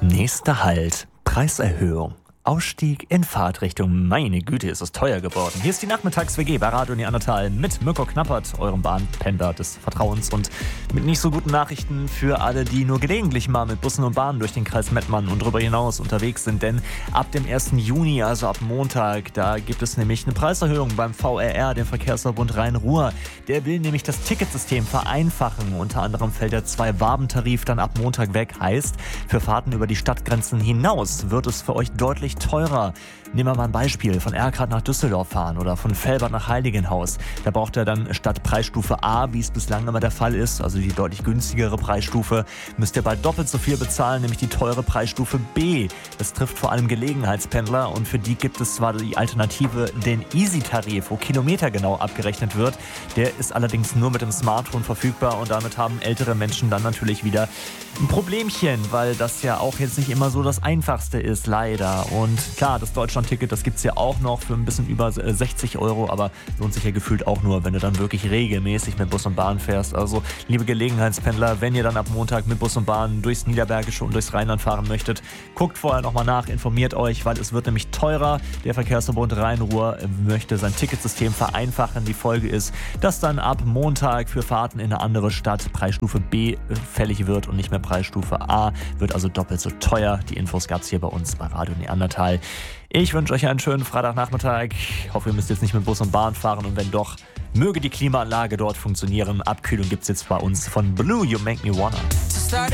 Nächster Halt, Preiserhöhung. Ausstieg in Fahrtrichtung. Meine Güte, ist es teuer geworden. Hier ist die Nachmittags-WG bei Radio Neandertal mit Mirko Knappert, eurem Bahnpendler des Vertrauens, und mit nicht so guten Nachrichten für alle, die nur gelegentlich mal mit Bussen und Bahnen durch den Kreis Mettmann und darüber hinaus unterwegs sind. Denn ab dem 1. Juni, also ab Montag, da gibt es nämlich eine Preiserhöhung beim VRR, dem Verkehrsverbund Rhein-Ruhr. Der will nämlich das Ticketsystem vereinfachen. Unter anderem fällt der 2-Waben-Tarif dann ab Montag weg. Heißt, für Fahrten über die Stadtgrenzen hinaus wird es für euch deutlich teurer. Nehmen wir mal ein Beispiel: von Erkrath nach Düsseldorf fahren oder von Velbert nach Heiligenhaus. Da braucht ihr dann statt Preisstufe A, wie es bislang immer der Fall ist, also die deutlich günstigere Preisstufe, müsst ihr bald doppelt so viel bezahlen, nämlich die teure Preisstufe B. Das trifft vor allem Gelegenheitspendler, und für die gibt es zwar die Alternative, den Easy-Tarif, wo kilometergenau abgerechnet wird. Der ist allerdings nur mit dem Smartphone verfügbar, und damit haben ältere Menschen dann natürlich wieder ein Problemchen, weil das ja auch jetzt nicht immer so das Einfachste ist, leider. Und klar, das Deutschland-Ticket, das gibt es ja auch noch für ein bisschen über 60 €, aber lohnt sich ja gefühlt auch nur, wenn du dann wirklich regelmäßig mit Bus und Bahn fährst. Also, liebe Gelegenheitspendler, wenn ihr dann ab Montag mit Bus und Bahn durchs Niederbergische und durchs Rheinland fahren möchtet, guckt vorher nochmal nach, informiert euch, weil es wird nämlich teurer. Der Verkehrsverbund Rhein-Ruhr möchte sein Ticketsystem vereinfachen. Die Folge ist, dass dann ab Montag für Fahrten in eine andere Stadt Preisstufe B fällig wird und nicht mehr Preisstufe A, wird also doppelt so teuer. Die Infos gab es hier bei uns bei Radio Neandertal. Ich wünsche euch einen schönen Freitagnachmittag. Ich hoffe, ihr müsst jetzt nicht mit Bus und Bahn fahren, und wenn doch, möge die Klimaanlage dort funktionieren. Abkühlung gibt es jetzt bei uns von Blue, You Make Me Wanna.